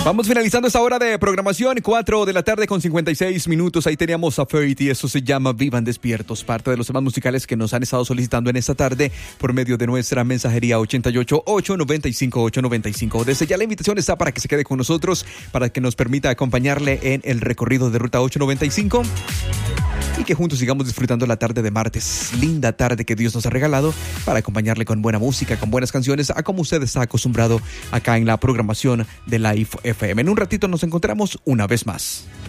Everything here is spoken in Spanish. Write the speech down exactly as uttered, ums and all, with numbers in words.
Vamos finalizando esta hora de programación, cuatro de la tarde con cincuenta y seis minutos. Ahí teníamos a Fate y eso se llama Vivan Despiertos, parte de los temas musicales que nos han estado solicitando en esta tarde por medio de nuestra mensajería ochenta y ocho, ocho noventa y cinco, ocho noventa y cinco. Desde ya la invitación está para que se quede con nosotros, para que nos permita acompañarle en el recorrido de Ruta ocho noventa y cinco y que juntos sigamos disfrutando la tarde de martes. Linda tarde que Dios nos ha regalado para acompañarle con buena música, con buenas canciones, a como usted está acostumbrado acá en la programación de Life F M. En un ratito nos encontramos una vez más.